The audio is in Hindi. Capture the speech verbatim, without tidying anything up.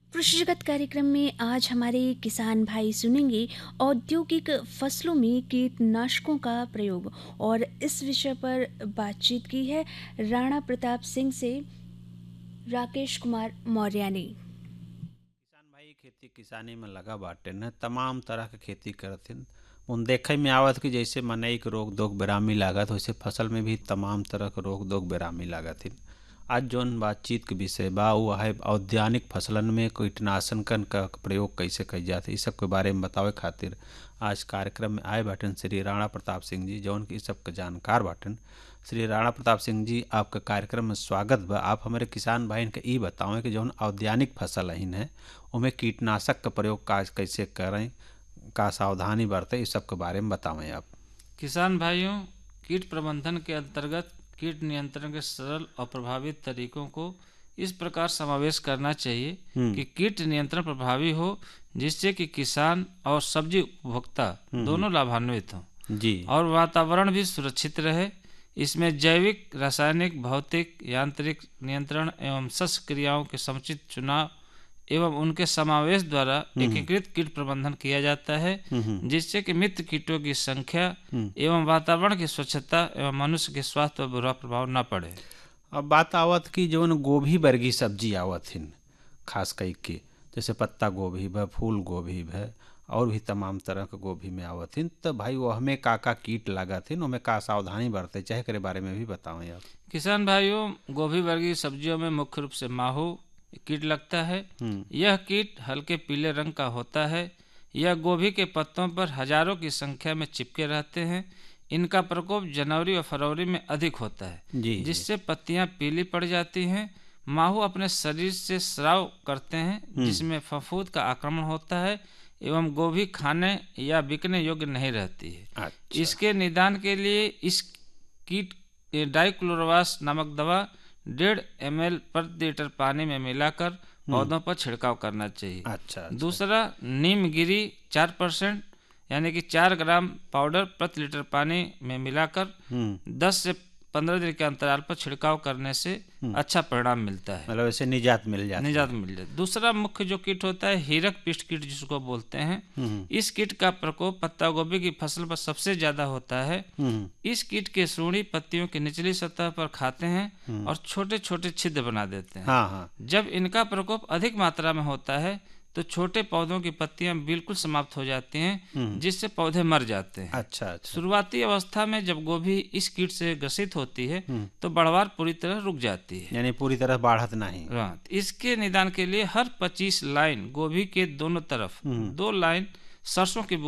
कृषि जगत कार्यक्रम में आज हमारे किसान भाई सुनेंगे औद्योगिक फसलों में कीटनाशकों का प्रयोग। और इस विषय पर बातचीत की है राणा प्रताप सिंह से राकेश कुमार मौर्य ने। किसान भाई खेती किसानी में लगा बाटे न तमाम तरह के खेती करथिन। उन देखे में आवत कि जैसे मनई के रोग दोग बेरामी लागत वैसे फसल में भी तमाम तरह के रोग दोग बेरामी लागथिन। आज जौन बातचीत के विषय बा वो है औद्यानिक फसलन में कीटनाशकन का प्रयोग कैसे कइल जाथे। इस सब के बारे में बतावे खातिर आज कार्यक्रम में आए बाटन श्री राणा प्रताप सिंह जी, जौन कि इस सब के जानकार बाटन। श्री राणा प्रताप सिंह जी, आपका कार्यक्रम में स्वागत बा। आप हमारे किसान भाई के ई बतावें कि जौन औद्यानिक फसल अहिन है उमें कीटनाशक का प्रयोग का कैसे करें, का सावधानी बरतें, इस सब के बारे में बतावें आप। किसान भाइयों, कीट प्रबंधन के अंतर्गत कीट नियंत्रण के सरल और प्रभावी तरीकों को इस प्रकार समावेश करना चाहिए कि कीट नियंत्रण प्रभावी हो, जिससे कि किसान और सब्जी उपभोक्ता दोनों लाभान्वित हों जी और वातावरण भी सुरक्षित रहे। इसमें जैविक, रासायनिक, भौतिक, यांत्रिक नियंत्रण एवं शस्त्र क्रियाओं के समुचित चुनाव एवं उनके समावेश द्वारा एकीकृत कीट प्रबंधन किया जाता है, जिससे कि मित्र कीटों की संख्या एवं वातावरण की स्वच्छता एवं मनुष्य के स्वास्थ्य पर बुरा प्रभाव न पड़े। अब बात आवत कि जौन गोभी वर्गीय सब्जी आवत हिन, खास कई के जैसे पत्ता गोभी भ, फूल गोभी भ और भी तमाम तरह के गोभी में आवत हिन, तो भाई वो हमें का का कीट लागत हिन, उमें का सावधानी बरते चाहे करे बारे में भी बतावें आप। किसान भाइयों, गोभी वर्गीय सब्जियों में मुख्य रूप से माहू कीट लगता है। यह कीट हल्के पीले रंग का होता है। यह गोभी के पत्तों पर हजारों की संख्या में चिपके रहते हैं। इनका प्रकोप जनवरी और फरवरी में अधिक होता है, जी जिससे पत्तियां पीली पड़ जाती हैं। माहू अपने शरीर से स्राव करते हैं, जिसमें फफूंद का आक्रमण होता है एवं गोभी खाने या बिकने योग्य नहीं रहती है। अच्छा। इसके निदान के लिए इस कीट डाइक्लोरवास नामक दवा डेढ़ एम एल प्रति लीटर पानी में मिलाकर पौधों पर छिड़काव करना चाहिए। अच्छा, अच्छा। दूसरा, नीमगिरी चार परसेंट यानी कि चार ग्राम पाउडर प्रति लीटर पानी में मिलाकर दस से पंद्रह दिन के अंतराल पर छिड़काव करने से अच्छा परिणाम मिलता है, मतलब ऐसे निजात मिल जाती निजात मिल जाती है। दूसरा मुख्य जो कीट होता है हीरक पिष्ट कीट, जिसको बोलते हैं। इस कीट का प्रकोप पत्ता गोभी की फसल पर सबसे ज्यादा होता है। इस कीट के सूंडी पत्तियों की निचली सतह पर खाते हैं और छोटे छोटे छिद्र बना देते हैं। हाँ हाँ। जब इनका प्रकोप अधिक मात्रा में होता है तो छोटे पौधों की पत्तियां बिल्कुल समाप्त हो जाती हैं, जिससे पौधे मर जाते हैं। अच्छा, अच्छा। शुरुआती अवस्था में जब गोभी इस कीट से ग्रसित होती है तो बढ़वार पूरी तरह रुक जाती है, यानी पूरी तरह बढ़त नहीं। हाँ। इसके निदान के लिए हर पच्चीस लाइन गोभी के दोनों तरफ दो लाइन सरसों की